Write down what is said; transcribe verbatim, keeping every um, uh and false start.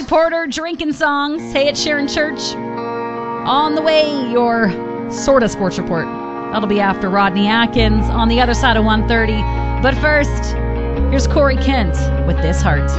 reporter drinking songs. Hey, it's Sharon Church. On the way, your sort of sports report. That'll be after Rodney Atkins on the other side of one thirty. But first, here's Corey Kent with This Heart.